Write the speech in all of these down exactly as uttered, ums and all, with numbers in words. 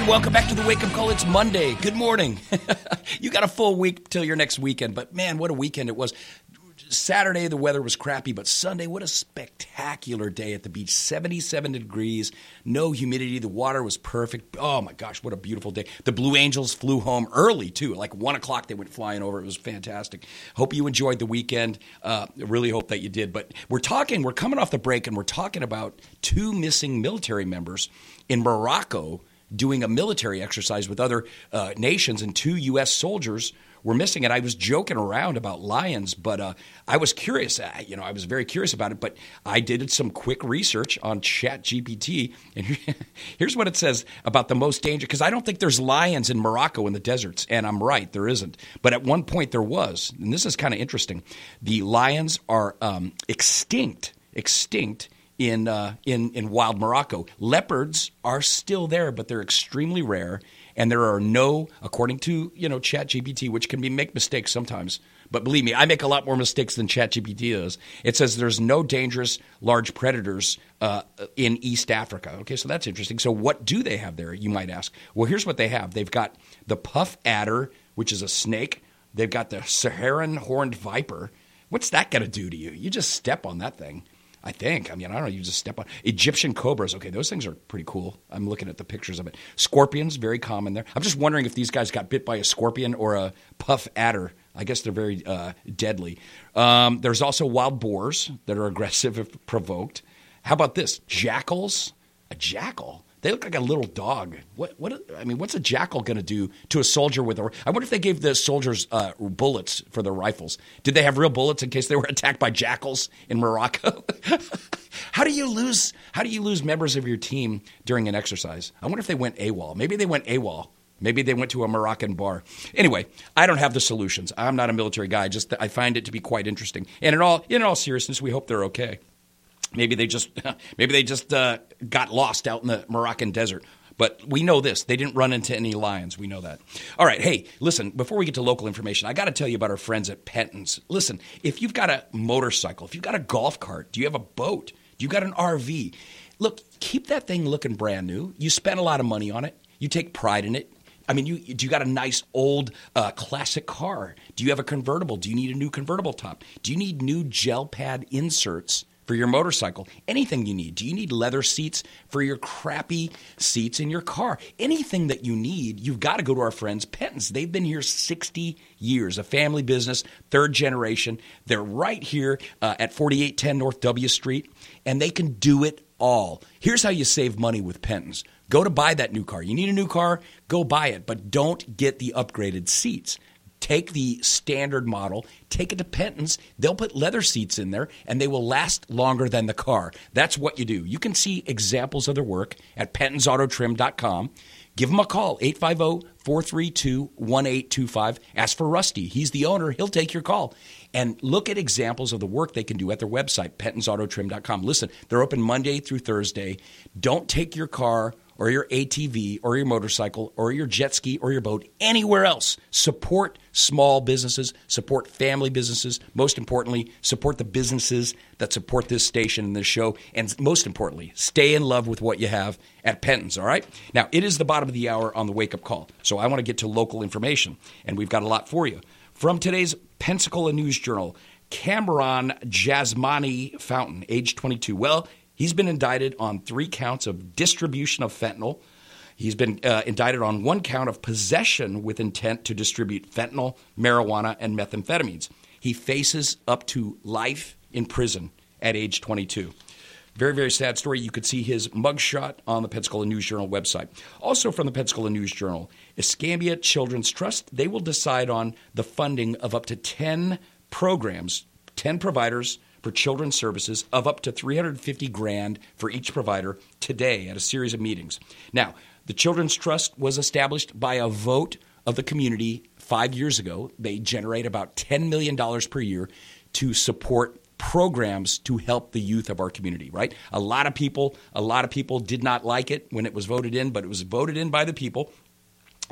And welcome back to the Wake Up Call. It's Monday. Good morning. You got a full week till your next weekend, but man, what a weekend it was. Saturday, the weather was crappy, but Sunday, what a spectacular day at the beach. seventy-seven degrees, no humidity. The water was perfect. Oh, my gosh, what a beautiful day. The Blue Angels flew home early, too. Like one o'clock, they went flying over. It was fantastic. Hope you enjoyed the weekend. Uh, really hope that you did. But we're talking, we're coming off the break, and we're talking about two missing military members in Morocco doing a military exercise with other uh, nations, and two U S soldiers were missing. And I was joking around about lions, but uh, I was curious. Uh, you know, I was very curious about it, but I did some quick research on ChatGPT, and here's what it says about the most dangerous, because I don't think there's lions in Morocco in the deserts, and I'm right, there isn't. But at one point there was, and this is kind of interesting. The lions are um, extinct, extinct, in uh, in in wild Morocco. Leopards are still there, but they're extremely rare, and there are no, according to you know ChatGPT, which can be make mistakes sometimes, but believe me, I make a lot more mistakes than ChatGPT does. It says there's no dangerous large predators uh, in East Africa. Okay, so that's interesting. So what do they have there, you might ask? Well, here's what they have. They've got the puff adder, which is a snake. They've got the Saharan horned viper. What's that going to do to you? You just step on that thing. I think. I mean, I don't know. You just step on. Egyptian cobras. Okay, those things are pretty cool. I'm looking at the pictures of it. Scorpions, very common there. I'm just wondering if these guys got bit by a scorpion or a puff adder. I guess they're very uh, deadly. Um, there's also wild boars that are aggressive if provoked. How about this? Jackals. A jackal. They look like a little dog. What? What? I mean, what's a jackal going to do to a soldier with a? I wonder if they gave the soldiers uh, bullets for their rifles. Did they have real bullets in case they were attacked by jackals in Morocco? How do you lose? How do you lose members of your team during an exercise? I wonder if they went AWOL. Maybe they went AWOL. Maybe they went to a Moroccan bar. Anyway, I don't have the solutions. I'm not a military guy. Just I find it to be quite interesting. And in all in all seriousness, we hope they're okay. Maybe they just maybe they just uh, got lost out in the Moroccan desert. But we know this. They didn't run into any lions. We know that. All right. Hey, listen, before we get to local information, I got to tell you about our friends at Penton's. Listen, if you've got a motorcycle, if you've got a golf cart, do you have a boat? Do you got an R V? Look, keep that thing looking brand new. You spent a lot of money on it. You take pride in it. I mean, you do you got a nice old uh, classic car? Do you have a convertible? Do you need a new convertible top? Do you need new gel pad inserts for your motorcycle? Anything you need. Do you need leather seats for your crappy seats in your car? Anything that you need, you've got to go to our friends Penton's. They've been here sixty years, a family business, third generation. They're right here uh, at forty-eight ten North W Street, and they can do it all. Here's how you save money with Penton's. Go to buy that new car. You need a new car? Go buy it, but don't get the upgraded seats. Take the standard model, take it to Penton's. They'll put leather seats in there, and they will last longer than the car. That's what you do. You can see examples of their work at Pentons Auto Trim dot com. Give them a call, eight five zero, four three two, one eight two five. Ask for Rusty. He's the owner. He'll take your call. And look at examples of the work they can do at their website, Pentons Auto Trim dot com. Listen, they're open Monday through Thursday. Don't take your car or your A T V or your motorcycle or your jet ski or your boat anywhere else. Support small businesses, support family businesses. Most importantly, support the businesses that support this station and this show. And most importantly, stay in love with what you have at Penton's, all right? Now, it is the bottom of the hour on the wake-up call, so I want to get to local information, and we've got a lot for you. From today's Pensacola News Journal, Cameron Jasmani Fountain, age twenty-two. Well, he's been indicted on three counts of distribution of fentanyl. He's been uh, indicted on one count of possession with intent to distribute fentanyl, marijuana, and methamphetamines. He faces up to life in prison at age twenty-two. Very, very sad story. You could see his mugshot on the Pensacola News Journal website. Also from the Pensacola News Journal, Escambia Children's Trust, they will decide on the funding of up to ten programs, ten providers for children's services of up to three hundred fifty grand for each provider today at a series of meetings. Now, the Children's Trust was established by a vote of the community five years ago. They generate about ten million dollars per year to support programs to help the youth of our community, right? A lot of people, a lot of people did not like it when it was voted in, but it was voted in by the people.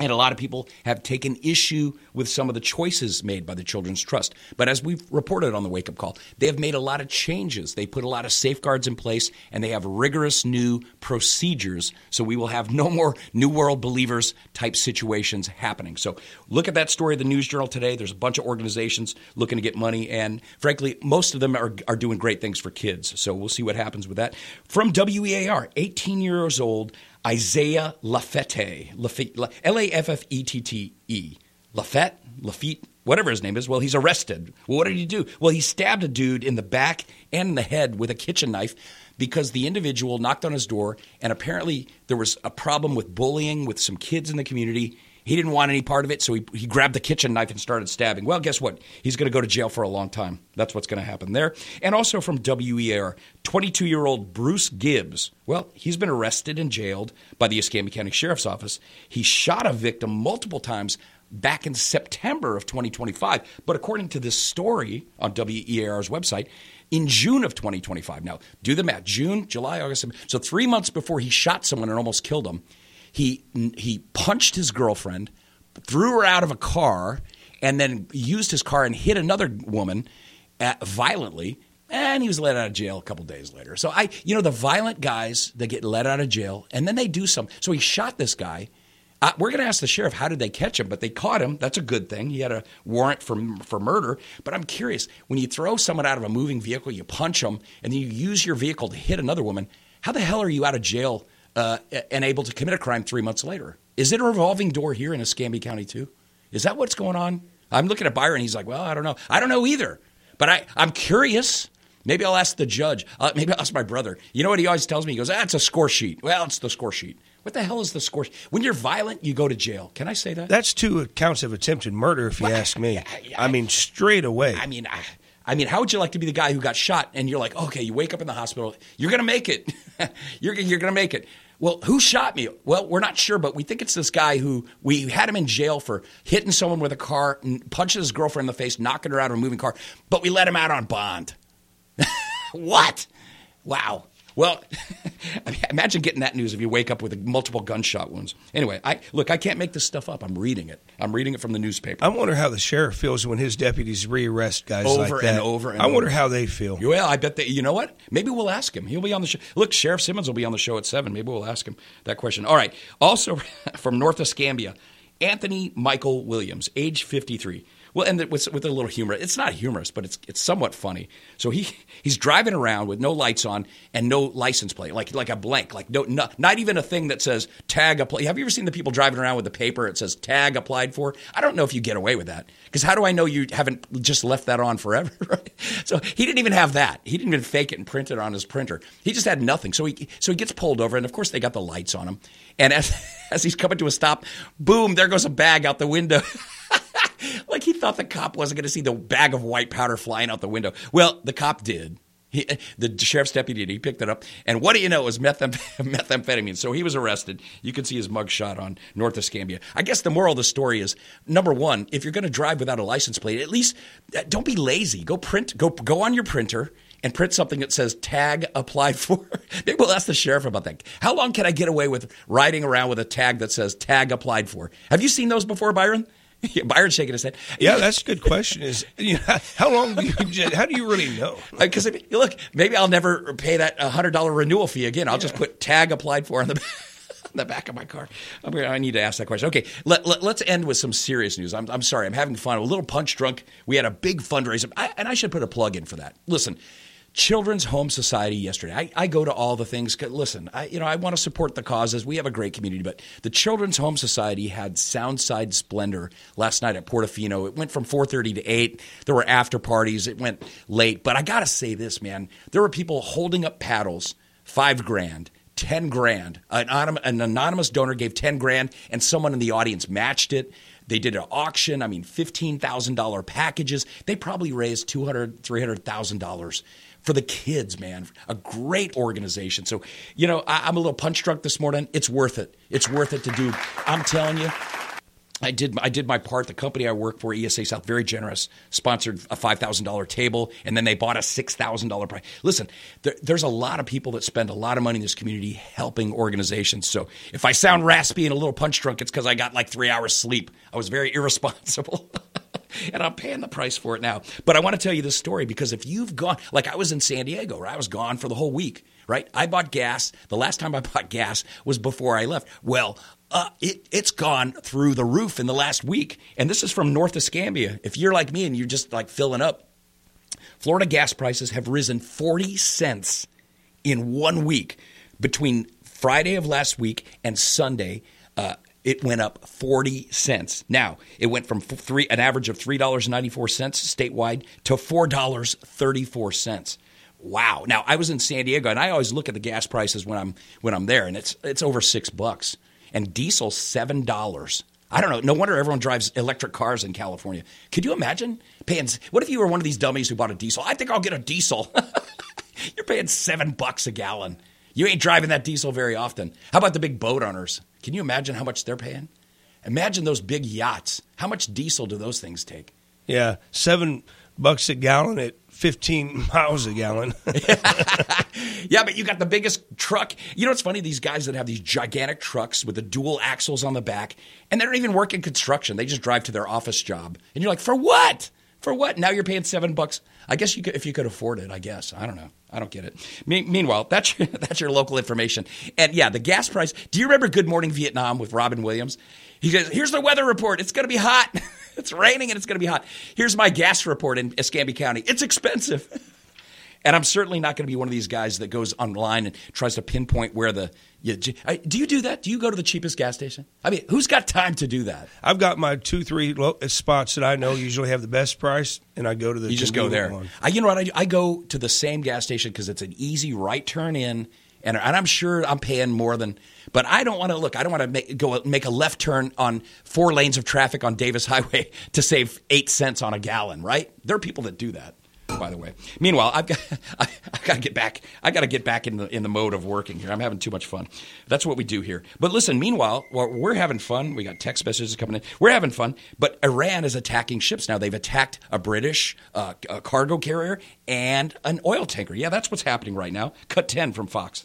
And a lot of people have taken issue with some of the choices made by the Children's Trust. But as we've reported on the Wake Up Call, they have made a lot of changes. They put a lot of safeguards in place, and they have rigorous new procedures. So we will have no more New World Believers type situations happening. So look at that story of the News Journal today. There's a bunch of organizations looking to get money, and frankly, most of them are, are doing great things for kids. So we'll see what happens with that. From W E A R, eighteen years old, Isaiah Laffette, L A F F E T T E, Laffette, Lafitte, whatever his name is. Well, he's arrested. Well, what did he do? Well, he stabbed a dude in the back and in the head with a kitchen knife because the individual knocked on his door, and apparently there was a problem with bullying with some kids in the community. He didn't want any part of it, so he, he grabbed the kitchen knife and started stabbing. Well, guess what? He's going to go to jail for a long time. That's what's going to happen there. And also from W E A R, twenty-two-year-old Bruce Gibbs. Well, he's been arrested and jailed by the Escambia County Sheriff's Office. He shot a victim multiple times back in September of twenty twenty-five. But according to this story on W E A R's website, in June of twenty twenty-five. Now, do the math. June, July, August. So three months before he shot someone and almost killed him, He he punched his girlfriend, threw her out of a car, and then used his car and hit another woman at, violently, and he was let out of jail a couple days later. So I, you know, the violent guys that get let out of jail, and then they do something. So he shot this guy. Uh, we're going to ask the sheriff, how did they catch him? But they caught him. That's a good thing. He had a warrant for for murder. But I'm curious, when you throw someone out of a moving vehicle, you punch them, and then you use your vehicle to hit another woman, how the hell are you out of jail Uh, and able to commit a crime three months later? Is it a revolving door here in Escambia County too? Is that what's going on? I'm looking at Byron. He's like, well, I don't know. I don't know either. But I, I'm curious. Maybe I'll ask the judge. Uh, maybe I'll ask my brother. You know what he always tells me? He goes, ah, it's a score sheet. Well, it's the score sheet. What the hell is the score sheet? When you're violent, you go to jail. Can I say that? That's two counts of attempted murder, if you well, ask me. I, I, I mean, straight away. I mean, I, I mean, how would you like to be the guy who got shot and you're like, okay, you wake up in the hospital. You're going to make it. you're you're going to make it. Well, who shot me? Well, we're not sure, but we think it's this guy who we had him in jail for hitting someone with a car, punching his girlfriend in the face, knocking her out of a moving car, but we let him out on bond. What? Wow. Well, imagine getting that news if you wake up with multiple gunshot wounds. Anyway, I look, I can't make this stuff up. I'm reading it. I'm reading it from the newspaper. I wonder how the sheriff feels when his deputies rearrest guys over like that. Over and over and I wonder over. how they feel. Well, I bet they, you know what? Maybe we'll ask him. He'll be on the show. Look, Sheriff Simmons will be on the show at seven. Maybe we'll ask him that question. All right. Also from North Escambia, Anthony Michael Williams, age fifty-three. Well, and with, with a little humor. It's not humorous, but it's it's somewhat funny. So he he's driving around with no lights on and no license plate, like like a blank, like no, no not even a thing that says tag applied. Have you ever seen the people driving around with the paper? It says tag applied for. I don't know if you get away with that, because how do I know you haven't just left that on forever? Right? So he didn't even have that. He didn't even fake it and print it on his printer. He just had nothing. So he so he gets pulled over, and of course they got the lights on him. And as as he's coming to a stop, boom! There goes a bag out the window. Like he thought the cop wasn't going to see the bag of white powder flying out the window. Well, the cop did. He, the sheriff's deputy did. He picked it up. And what do you know? It was methamph- methamphetamine. So he was arrested. You can see his mug shot on North Escambia. I guess the moral of the story is, number one, if you're going to drive without a license plate, at least uh, don't be lazy. Go print. Go go on your printer and print something that says tag applied for. Maybe we'll ask the sheriff about that. How long can I get away with riding around with a tag that says tag applied for? Have you seen those before, Byron? Yeah, Byron's shaking his head. Yeah, that's a good question. Is you know, how long do you how do you really know? Because look, maybe I'll never pay that one hundred dollars renewal fee again. I'll yeah. just put tag applied for on the on the back of my car. I'm gonna, I need to ask that question. Okay, let, let, let's end with some serious news. I'm, I'm sorry, I'm having fun. I'm a little punch drunk. We had a big fundraiser, I, and I should put a plug in for that. Listen. Children's Home Society yesterday. I, I go to all the things. Listen, I, you know, I want to support the causes. We have a great community, but the Children's Home Society had Soundside Splendor last night at Portofino. It went from four thirty to eight. There were after parties. It went late. But I got to say this, man. There were people holding up paddles, five grand, ten grand. An, an anonymous donor gave ten grand, and someone in the audience matched it. They did an auction. I mean, fifteen thousand dollars packages. They probably raised two hundred thousand dollars, three hundred thousand dollars. For the kids, man. A great organization. So, you know, I, I'm a little punch drunk this morning. It's worth it. It's worth it to do. I'm telling you, I did I did my part. The company I work for, E S A South, very generous, sponsored a five thousand dollars table, and then they bought a six thousand dollars prize. Listen, there, there's a lot of people that spend a lot of money in this community helping organizations. So if I sound raspy and a little punch drunk, it's because I got like three hours sleep. I was very irresponsible. And I'm paying the price for it now. But I want to tell you this story because if you've gone, like I was in San Diego, right? I was gone for the whole week, right? I bought gas. The last time I bought gas was before I left. Well, uh, it, it's gone through the roof in the last week. And this is from North Escambia. If you're like me and you're just like filling up, Florida gas prices have risen forty cents in one week. Between Friday of last week and Sunday, uh, it went up forty cents. Now, it went from three, an average of three dollars and ninety-four cents statewide to four dollars and thirty-four cents. Wow. Now, I was in San Diego, and I always look at the gas prices when I'm when I'm there, and it's it's over six bucks. And diesel, seven dollars. I don't know. No wonder everyone drives electric cars in California. Could you imagine paying – what if you were one of these dummies who bought a diesel? I think I'll get a diesel. You're paying seven bucks a gallon. You ain't driving that diesel very often. How about the big boat owners? Can you imagine how much they're paying? Imagine those big yachts. How much diesel do those things take? Yeah, seven bucks a gallon at fifteen miles a gallon. Yeah, but you got the biggest truck. You know what's funny? These guys that have these gigantic trucks with the dual axles on the back, and they don't even work in construction. They just drive to their office job. And you're like, for what? For what? Now you're paying seven bucks. I guess you could, if you could afford it, I guess. I don't know. I don't get it. Me- meanwhile, that's your, that's your local information. And yeah, the gas price. Do you remember Good Morning Vietnam with Robin Williams? He goes, here's the weather report. It's going to be hot. It's raining and it's going to be hot. Here's my gas report in Escambia County. It's expensive. And I'm certainly not going to be one of these guys that goes online and tries to pinpoint where the you, – do you do that? Do you go to the cheapest gas station? I mean, who's got time to do that? I've got my two, three lo- spots that I know usually have the best price, and I go to the – You just go there. One. I, you know what I do? I go to the same gas station because it's an easy right turn in, and, and I'm sure I'm paying more than – but I don't want to – look, I don't want to make, go make a left turn on four lanes of traffic on Davis Highway to save eight cents on a gallon, right? There are people that do that. By the way, meanwhile, I've got I, I got to get back. I got to get back in the in the mode of working here. I'm having too much fun. That's what we do here. But listen, meanwhile, while we're having fun, we got text messages coming in. We're having fun, but Iran is attacking ships now. They've attacked a British uh, a cargo carrier and an oil tanker. Yeah, that's what's happening right now. Cut ten from Fox.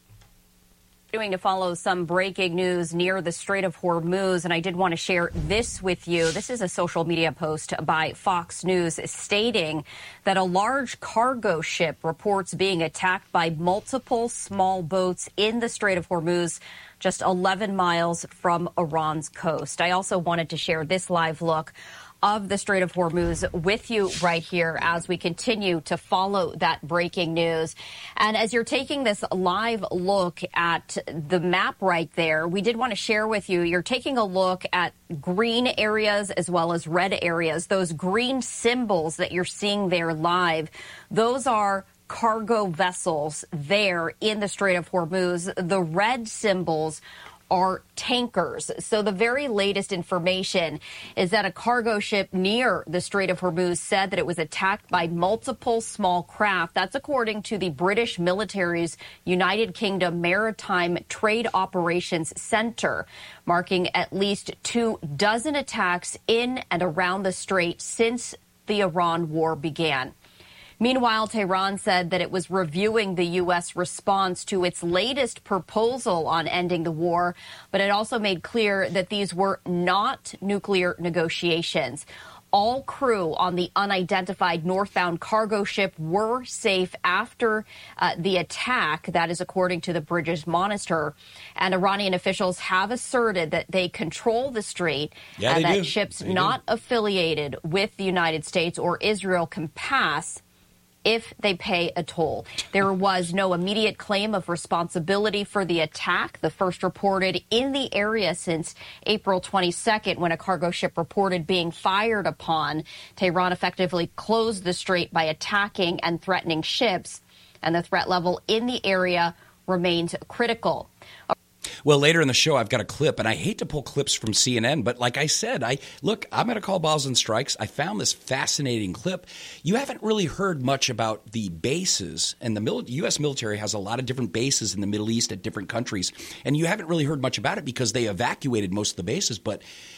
Doing to follow some breaking news near the Strait of Hormuz, and I did want to share this with you. This is a social media post by Fox News stating that a large cargo ship reports being attacked by multiple small boats in the Strait of Hormuz, just eleven miles from Iran's coast. I also wanted to share this live look of the Strait of Hormuz with you right here as we continue to follow that breaking news. And as you're taking this live look at the map right there, we did want to share with you, you're taking a look at green areas as well as red areas. Those green symbols that you're seeing there live, those are cargo vessels there in the Strait of Hormuz. The red symbols are tankers. So the very latest information is that a cargo ship near the Strait of Hormuz said that it was attacked by multiple small craft. That's according to the British military's United Kingdom Maritime Trade Operations Center, marking at least two dozen attacks in and around the strait since the Iran war began. Meanwhile, Tehran said that it was reviewing the U S response to its latest proposal on ending the war, but it also made clear that these were not nuclear negotiations. All crew on the unidentified northbound cargo ship were safe after uh, the attack. That is according to the British Monitor. And Iranian officials have asserted that they control the strait yeah, and that do. ships they not do. affiliated with the United States or Israel can pass if they pay a toll. There was no immediate claim of responsibility for the attack, the first reported in the area since April twenty-second, when a cargo ship reported being fired upon. Tehran effectively closed the strait by attacking and threatening ships, and the threat level in the area remains critical. Well, later in the show, I've got a clip, and I hate to pull clips from C N N, but like I said, I look, I'm going to call balls and strikes. I found this fascinating clip. You haven't really heard much about the bases, and the mil- U S military has a lot of different bases in the Middle East at different countries, and you haven't really heard much about it because they evacuated most of the bases, but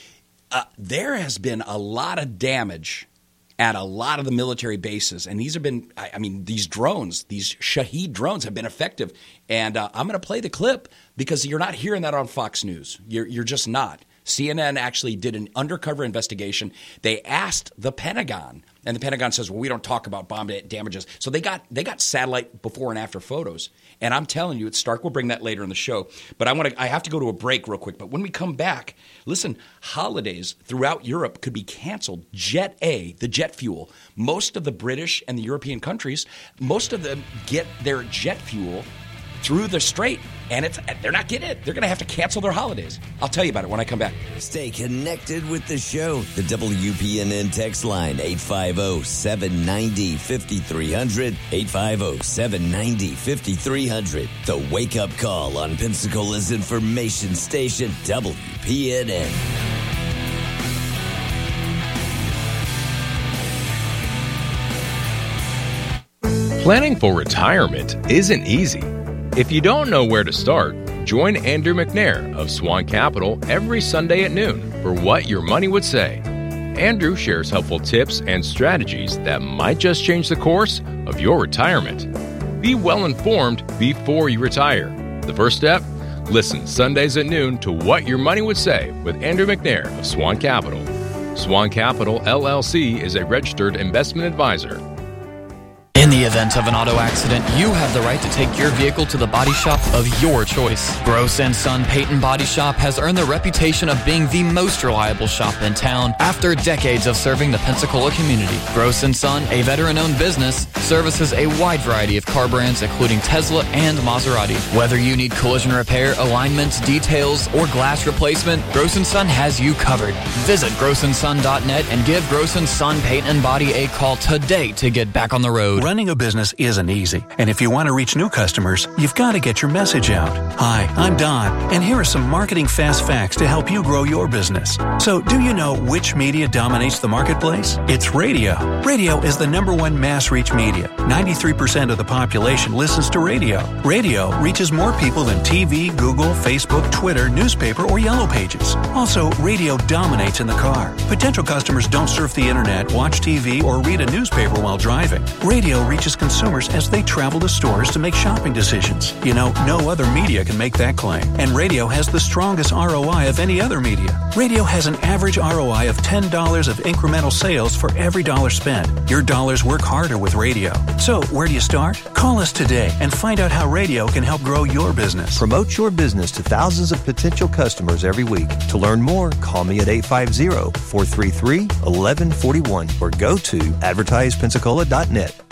uh, there has been a lot of damage at a lot of the military bases. And these have been, I, I mean, these drones, these Shahed drones have been effective. And uh, I'm going to play the clip because you're not hearing that on Fox News. You're, you're just not. C N N actually did an undercover investigation. They asked the Pentagon, and the Pentagon says, well, we don't talk about bomb damages. So they got they got satellite before and after photos. And I'm telling you, it's Stark. We'll bring that later in the show. But I want to I have to go to a break real quick. But when we come back, listen, holidays throughout Europe could be canceled. Jet A, the jet fuel, most of the British and the European countries, most of them get their jet fuel through the strait, and it's they're not getting it. They're going to have to cancel their holidays. I'll tell you about it when I come back. Stay connected with the show. The W P N N text line, eight five zero, seven nine zero, five three zero zero, eight five zero, seven nine zero, five three zero zero. The wake-up call on Pensacola's information station, W P N N. Planning for retirement isn't easy. If you don't know where to start, join Andrew McNair of Swan Capital every Sunday at noon for What Your Money Would Say. Andrew shares helpful tips and strategies that might just change the course of your retirement. Be well informed before you retire. The first step? Listen Sundays at noon to What Your Money Would Say with Andrew McNair of Swan Capital. Swan Capital, L L C is a registered investment advisor. In the event of an auto accident, you have the right to take your vehicle to the body shop of your choice. Gross and Son Paint Body Shop has earned the reputation of being the most reliable shop in town after decades of serving the Pensacola community. Gross and Son, a veteran-owned business, services a wide variety of car brands including Tesla and Maserati. Whether you need collision repair, alignments, details, or glass replacement, Gross and Son has you covered. Visit gross and son dot net and give Gross and Son Paint and Body a call today to get back on the road. Running a business isn't easy, and if you want to reach new customers, you've got to get your message out. Hi, I'm Don, and here are some marketing fast facts to help you grow your business. So, do you know which media dominates the marketplace? It's radio. Radio is the number one mass reach media. ninety-three percent of the population listens to radio. Radio reaches more people than T V, Google, Facebook, Twitter, newspaper, or Yellow Pages. Also, radio dominates in the car. Potential customers don't surf the internet, watch T V, or read a newspaper while driving. Radio reaches consumers as they travel to stores to make shopping decisions. You know, no other media can make that claim. And radio has the strongest R O I of any other media. Radio has an average R O I of ten dollars of incremental sales for every dollar spent. Your dollars work harder with radio. So, where do you start? Call us today and find out how radio can help grow your business. Promote your business to thousands of potential customers every week. To learn more, call me at eight five zero, four three three, one one four one or go to advertise pensacola dot net.